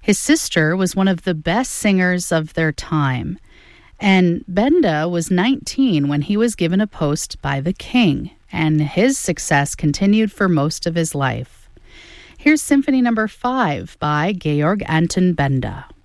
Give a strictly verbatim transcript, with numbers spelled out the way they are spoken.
His sister was one of the best singers of their time, and Benda was nineteen when he was given a post by the king, and his success continued for most of his life. Here's Symphony Number five by Georg Anton Benda.